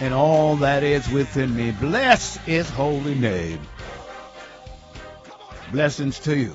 and all that is within me. Bless his holy name. Blessings to you.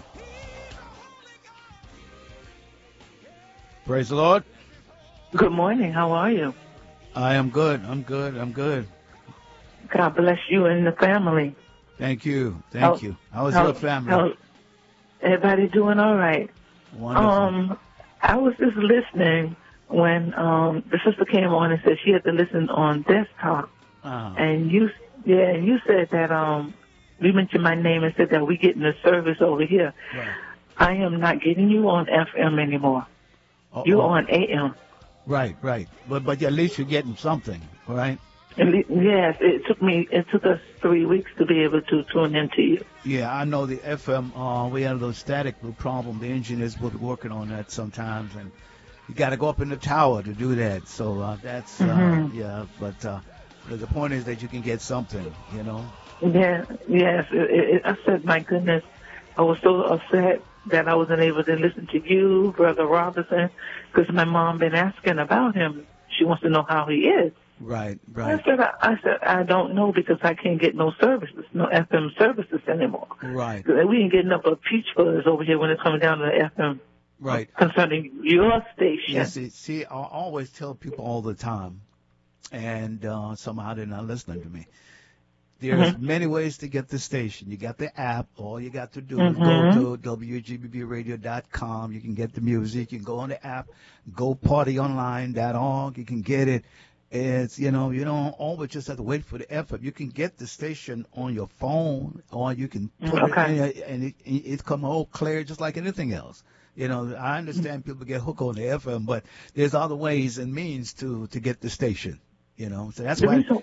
Praise the Lord. Good morning. How are you? I am good. I'm good. God bless you and the family. Thank you. How is your family? Everybody doing all right. Wonderful. I was just listening when the sister came on and said she had to listen on desktop. And you said that you mentioned my name and said that we getting the service over here. Right. I am not getting you on FM anymore. You're on AM. Right. But at least you're getting something, right? Yes, it took us 3 weeks to be able to tune into you. Yeah, I know the FM, we had those static problem. The engineers were working on that sometimes, and you got to go up in the tower to do that. So that's, but the point is that you can get something, you know? Yeah, yes. I said, my goodness, I was so upset that I wasn't able to listen to you, Brother Robinson, because my mom been asking about him. She wants to know how he is. Right. I said, I don't know because I can't get no services, no FM services anymore. Right. We ain't getting up a peach fuzz over here when it's coming down to the FM. Right. Concerning your station. Yes, see, I always tell people all the time, and somehow they're not listening to me. There's many ways to get the station. You got the app. All you got to do is go to WGBBradio.com. You can get the music. You can go on the app, gopartyonline.org. You can get it. It's, you don't always just have to wait for the effort. You can get the station on your phone, or you can put it in, and it come all clear just like anything else. I understand people get hooked on the FM, but there's other ways and means to get the station. So that's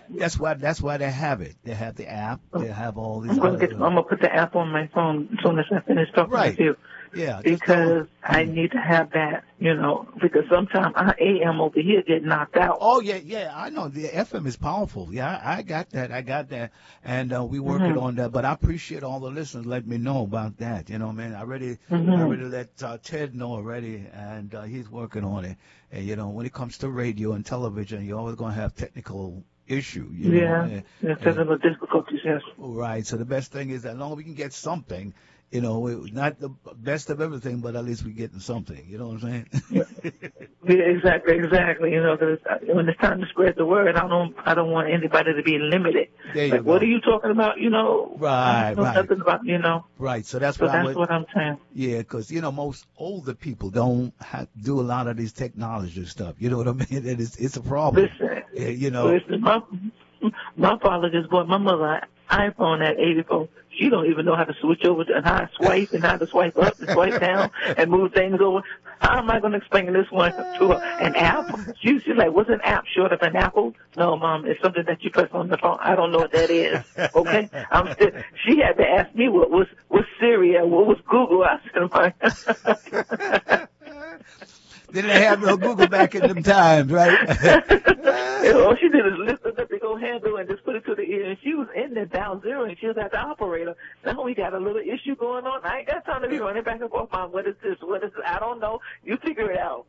why they have it. They have the app. They have all these. I'm gonna put the app on my phone as soon as I finish talking with you. Yeah. Because I need to have that, because sometimes our AM over here get knocked out. Oh yeah. I know the FM is powerful. Yeah, I got that, and we working on that. But I appreciate all the listeners letting me know about that. Man, I already let Ted know already, and he's working on it. And when it comes to radio and television, you're always gonna have technical issue. Technical difficulties. Yes. Right. So the best thing is that as long as we can get something. Not the best of everything, but at least we're getting something. You know what I'm saying? Yeah, exactly. Because when it's time to spread the word, I don't want anybody to be limited. There you go. What are you talking about? Right. Nothing about, Right. So that's what I'm saying. Yeah, because most older people don't do a lot of these technology stuff. You know what I mean? It's a problem. Listen, my father just bought my mother an iPhone at 84. She don't even know how to switch over to how to swipe and how to swipe up and swipe down and move things over. How am I going to explain this one to her? An app? She's like, what's an app short of an apple? No, Mom, it's something that you press on the phone. I don't know what that is. Okay? She had to ask me what was Siri and what was Google. I said, They didn't have no Google back in them times, right? All she did is lift up the big old handle and just put it to the ear. And she was in there down zero, and she was at the operator. Now we got a little issue going on. I ain't got time to be running back and forth. Mom, what is this? What is this? I don't know. You figure it out.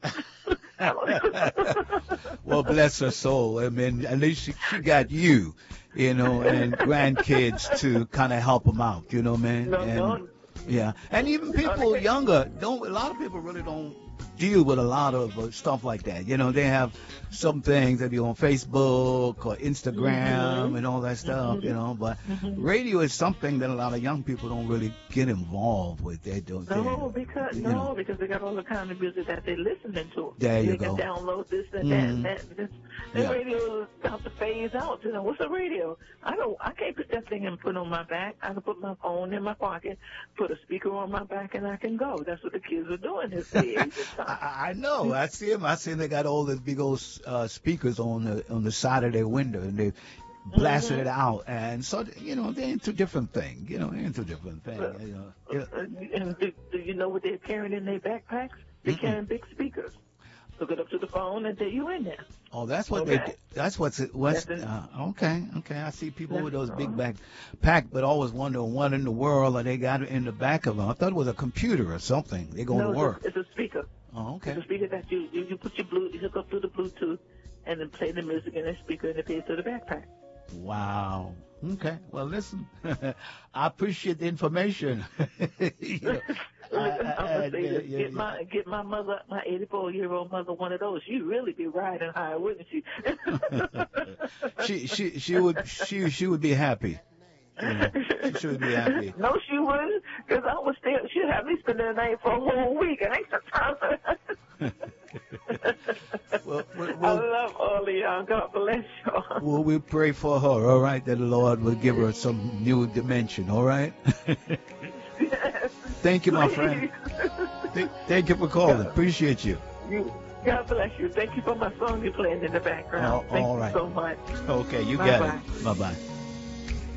Well, bless her soul. I mean, at least she got you, and grandkids to kind of help them out. Man. No. Yeah, and even people younger a lot of people really don't deal with a lot of stuff like that. They have some things that be on Facebook or Instagram and all that stuff, but radio is something that a lot of young people don't really get involved with. They don't. Because they got all the kind of music that they're listening to. There you go. They can download this and that. The radio is about to phase out. What's a radio? I can't put that thing and put on my back. I can put my phone in my pocket, put a speaker on my back, and I can go. That's what the kids are doing these days. I know. I see them. I see they got all these big old speakers on the side of their window, and they blasted it out. And so, they're into different things. And do you know what they're carrying in their backpacks? They're carrying big speakers. Hook it up to the phone and you in there. Oh, that's what they. That's okay. I see people with those big backpack, but always wondering what in the world are they got in the back of them. I thought it was a computer or something. They're going to work. It's a speaker. Oh, okay. It's a speaker that you put you hook up through the Bluetooth, and then play the music in the speaker in the case of the backpack. Wow. Okay. Well, listen, I appreciate the information. I'm gonna say this. Get my mother, my 84-year-old mother, one of those. She'd really be riding high, wouldn't she? she would be happy. Yeah, she would be happy. No, she wouldn't, because I was still. She'd have me spending the night for a whole week. I ain't the time for that. I love all of y'all. God bless y'all. Well, we pray for her, all right, that the Lord will give her some new dimension, all right? Yes. Thank you, my friend. Thank you for calling. Appreciate you. God bless you. Thank you for my song you're playing in the background. Thank you so much. Okay, you got it. Bye-bye.